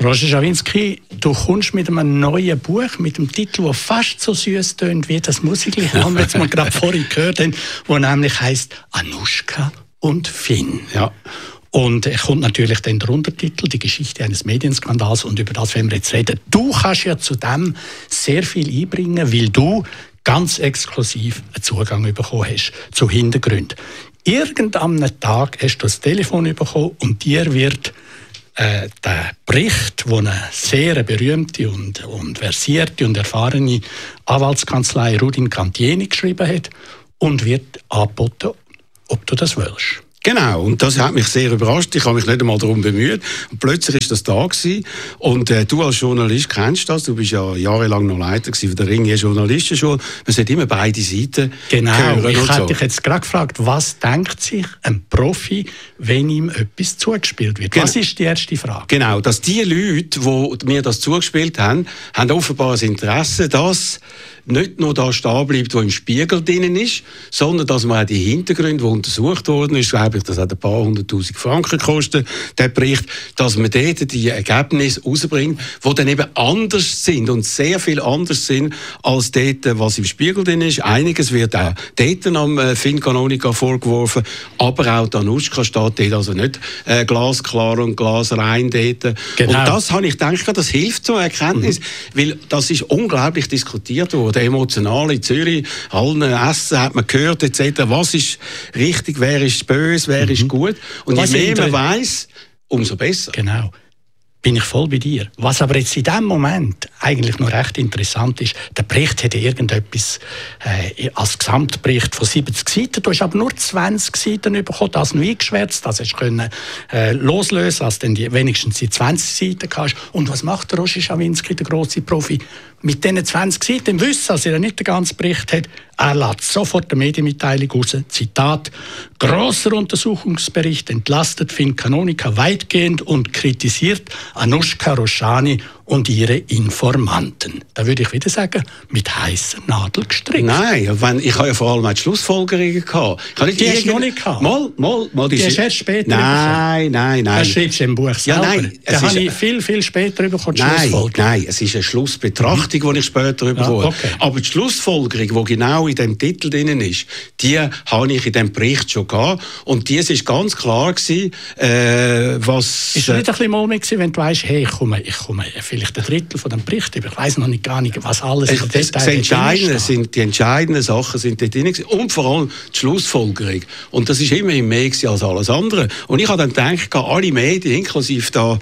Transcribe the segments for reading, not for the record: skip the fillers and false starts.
Roger Schawinski, du kommst mit einem neuen Buch, mit einem Titel, der fast so süß tönt wie das Musiklied, das wir jetzt mal gerade vorhin gehört haben, das nämlich heisst Anuschka und Finn. Ja. Und es kommt natürlich dann der Untertitel, die Geschichte eines Medienskandals, und über das werden wir jetzt reden. Du kannst ja zu dem sehr viel einbringen, weil du ganz exklusiv einen Zugang bekommen hast zu Hintergründen. Irgendeinem Tag hast du das Telefon bekommen und dir wird der Bericht, den eine sehr berühmte und versierte und erfahrene Anwaltskanzlei Rudin Cantieni geschrieben hat, und wird angeboten, ob du das willst. Genau, und das hat mich sehr überrascht. Ich habe mich nicht einmal darum bemüht. Und plötzlich ist das da gewesen. Und du als Journalist kennst das. Du bist ja jahrelang noch Leiter gewesen von der Ringier Journalistenschule. Man sollte immer beide Seiten hören. Ich hätte dich jetzt gerade gefragt, was denkt sich ein Profi, wenn ihm etwas zugespielt wird? Was ist die erste Frage? Genau, dass die Leute, die mir das zugespielt haben offenbar ein Interesse, dass nicht nur da stehen bleibt, wo im Spiegel drin ist, sondern dass man auch die Hintergründe, die untersucht worden ist, glaube ich, das hat ein paar 100'000 Franken gekostet, der Bericht, dass man dort die Ergebnisse rausbringt, die dann eben anders sind und sehr viel anders sind als dort, was im Spiegel drin ist. Einiges wird auch dort am Finn Canonica vorgeworfen, aber auch die Anuschka steht dort also nicht glasklar und glasrein dort. Genau. Und das habe ich gedacht, das hilft zur Erkenntnis, weil das ist unglaublich diskutiert worden. Emotional in Zürich, allen Essen hat man gehört, etc. Was ist richtig, wer ist böse, wer ist gut. Und je mehr man weiss, umso besser. Genau. Bin ich voll bei dir. Was aber jetzt in diesem Moment eigentlich noch recht interessant ist, der Bericht hätte irgendetwas als Gesamtbericht von 70 Seiten. Du hast aber nur 20 Seiten bekommen, das noch eingeschwärzt, das hast du loslösen, als du wenigstens die 20 Seiten hast. Und was macht der Roger Schawinski, der grosse Profi? Mit diesen 20 Seiten, im Wissen, dass er nicht den ganzen Bericht hat, er lässt sofort eine Medienmitteilung raus. Zitat: Grosser Untersuchungsbericht entlastet Finn Canonica weitgehend und kritisiert Anuschka Roshani und ihre Informanten. Da würde ich wieder sagen, mit heißer Nadel gestrickt. Nein, ich habe ja vor allem auch die Schlussfolgerungen gehabt. Die hast du noch nicht gehabt? Mal, die hast du erst später bekommen. Nein. Das schreibst du im Buch selber. Ja, nein, da habe ich viel später bekommen, die Schlussfolgerung. Nein, es ist eine Schlussbetrachtung, die ich später bekommen habe. Okay. Aber die Schlussfolgerung, die genau in dem Titel drin ist, die habe ich in dem Bericht schon gehabt. Und dies ist ganz klar gewesen, was... Ist es nicht ein bisschen mulmig gewesen, wenn du weißt, hey, ich komme vielleicht ein Drittel von dem Bericht über. Ich weiss noch gar nicht, was alles in der Detail die entscheidenden Sachen sind dort drin gewesen. Und vor allem die Schlussfolgerung. Und das ist immerhin mehr als alles andere. Und ich habe dann gedacht, alle Medien, inklusive da,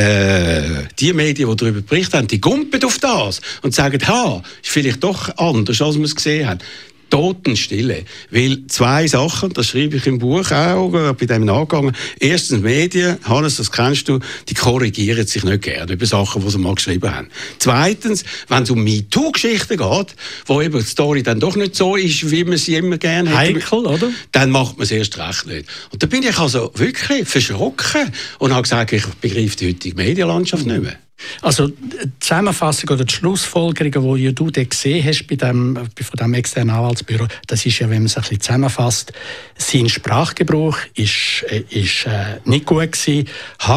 die Medien, die darüber berichtet haben, die gumpen auf das und sagen, ist vielleicht doch anders, als wir es gesehen haben. Totenstille. Weil zwei Sachen, das schreibe ich im Buch auch, bei dem Nachgang. Erstens, Medien, Hannes, das kennst du, die korrigieren sich nicht gerne über Sachen, die sie mal geschrieben haben. Zweitens, wenn es um MeToo-Geschichten geht, wo eben die Story dann doch nicht so ist, wie man sie immer gerne hätte. Heikel, oder? Dann macht man es erst recht nicht. Und da bin ich also wirklich verschrocken und habe gesagt, ich begreife die heutige Medienlandschaft nicht mehr. Also die Zusammenfassung oder die Schlussfolgerungen, die du dort gesehen hast von diesem externen Anwaltsbüro, das ist ja, wenn man es ein bisschen zusammenfasst, sein Sprachgebrauch ist nicht gut gewesen.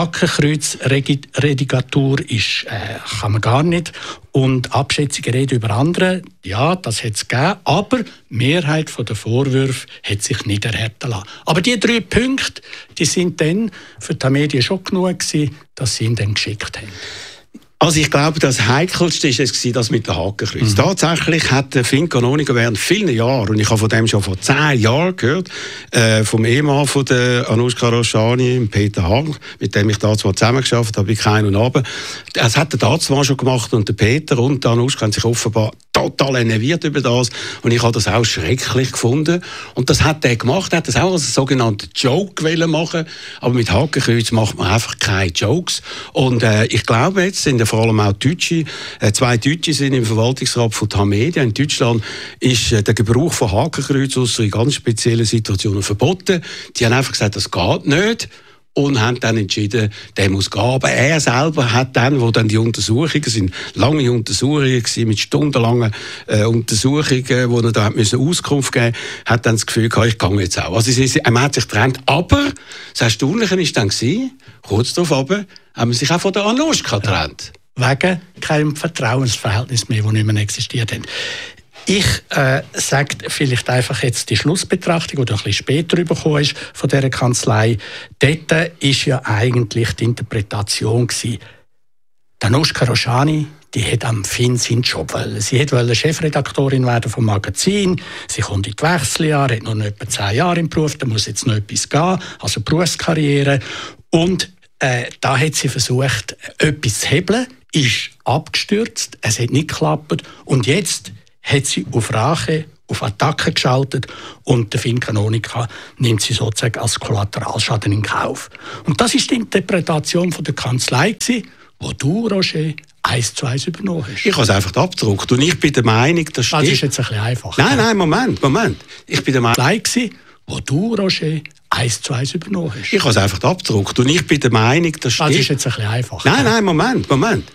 Hakenkreuz-Redigatur kann man gar nicht. Und abschätzige Rede über andere, ja, das hat es gegeben, aber die Mehrheit der Vorwürfe hat sich nicht erhärten lassen. Aber die 3 Punkte, die sind dann für die Medien schon genug gewesen, dass sie ihn dann geschickt haben. Also ich glaube, das Heikelste war es, das mit dem Hakenkreuz. Tatsächlich hat Finn Canonica während vielen Jahren, und ich habe von dem schon vor 10 Jahren gehört, vom Ehemann von der Anuschka Roshani, Peter Hang, mit dem ich da zwar zusammengearbeitet habe, ich Kein und Abend. Das hat der da zwar schon gemacht, und der Peter und der Anuschka haben sich offenbar total enerviert über das, und ich habe das auch schrecklich gefunden. Und das hat er gemacht, er hat das auch als sogenannten Joke machen, aber mit Hakenkreuz macht man einfach keine Jokes. Und ich glaube, jetzt sind vor allem auch Deutsche, 2 Deutsche sind im Verwaltungsrat von Tamedia. In Deutschland ist der Gebrauch von Hakenkreuz ausser in ganz speziellen Situationen verboten. Die haben einfach gesagt, das geht nicht. und haben dann entschieden, der muss gehen. Aber er selber hat dann, wo dann die Untersuchungen sind, lange Untersuchungen gewesen, mit stundenlangen Untersuchungen, wo er da müssen Auskunft geben, hat dann das Gefühl gehabt, ich gehe jetzt auch. Also er hat sich getrennt, aber das Erstaunliche war dann kurz darauf haben wir sich auch von der Anuschka getrennt. Wegen keinem Vertrauensverhältnis mehr, das nicht mehr existiert hat. Ich sage vielleicht einfach jetzt die Schlussbetrachtung, die ein bisschen später bekommen ist von dieser Kanzlei. Dort war ja eigentlich die Interpretation gewesen. Danuschka Roschani, die hat am Finn seinen Job wollen. Sie wollte Chefredaktorin werden vom Magazin. Sie kommt in die Wechseljahre, hat noch etwa 10 Jahre im Beruf, da muss jetzt noch etwas gehen, also Berufskarriere. Und da hat sie versucht, etwas zu hebeln, ist abgestürzt, es hat nicht geklappt und jetzt hat sie auf Rache, auf Attacke geschaltet und der Finn Canonica nimmt sie sozusagen als Kollateralschaden in Kauf. Und das ist die Interpretation von der Kanzlei, die du, Roger, 1:1 übernommen hast. Ich habe es einfach abgedruckt und ich bin der Meinung, das stimmt. Das ist jetzt ein bisschen einfach. Nein, Moment. Ich bin der Meinung, wo du, Roger, 1:1 übernommen hast. Ich habe es einfach abgedruckt und ich bin der Meinung, das stimmt. Das ist jetzt ein bisschen einfach. Nein, Moment.